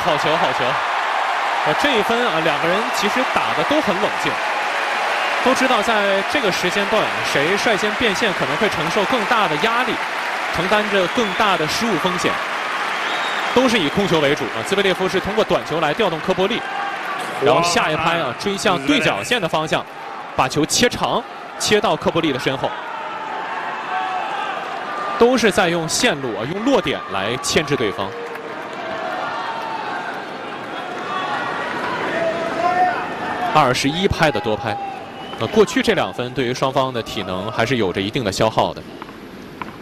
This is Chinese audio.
好球，好球！这一分啊，两个人其实打的都很冷静，都知道在这个时间段谁率先变线可能会承受更大的压力，承担着更大的失误风险。都是以控球为主啊。兹维列夫是通过短球来调动科波利，然后下一拍啊追向对角线的方向，把球切长，切到科波利的身后。都是在用线路啊，用落点来牵制对方。21拍的多拍，过去这2分对于双方的体能还是有着一定的消耗的。